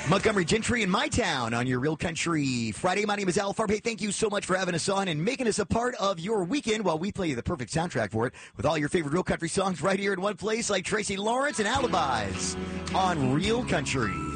Montgomery Gentry in my town on your Real Country Friday. My name is Al Farb. Hey, thank you so much for having us on and making us a part of your weekend while we play you the perfect soundtrack for it with all your favorite Real Country songs right here in one place, like Tracy Lawrence and Alibis on Real Country.